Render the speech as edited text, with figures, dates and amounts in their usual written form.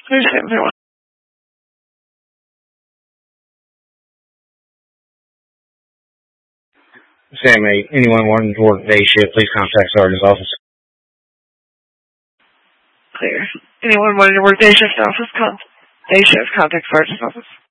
Who's 701? Sam 8. Anyone wanting to work day shift, please contact Sergeant's office. Clear. Anyone wanting to work day shift office? Day shift, contact Sergeant's office.